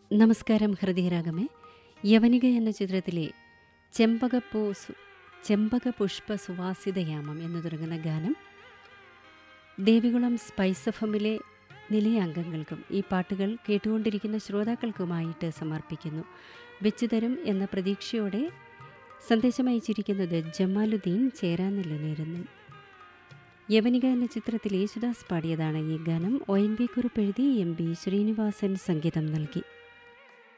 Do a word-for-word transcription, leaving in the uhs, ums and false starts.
നമസ്കാരം. ഹൃദയരാഗമേ. യവനിക എന്ന ചിത്രത്തിലെ ചെമ്പകപ്പൂ സു ചെമ്പകപുഷ്പ സുവാസിതയാമം എന്ന് തുടങ്ങുന്ന ഗാനം ദേവികുളം സ്പൈസ് എഫ് എമ്മിലെ നിലയാംഗങ്ങൾക്കും ഈ പാട്ടുകൾ കേട്ടുകൊണ്ടിരിക്കുന്ന ശ്രോതാക്കൾക്കുമായിട്ട് സമർപ്പിക്കുന്നു. വെച്ചുതരും എന്ന പ്രതീക്ഷയോടെ സന്ദേശം അയച്ചിരിക്കുന്നത് ജമാലുദ്ദീൻ ചേരാനെല്ലുനേരുന്നു. യവനിക എന്ന ചിത്രത്തിൽ യേശുദാസ് പാടിയതാണ് ഈ ഗാനം. ഒ എൻ വി കുറിപ്പ് എഴുതി എം ബി ശ്രീനിവാസൻ സംഗീതം നൽകി.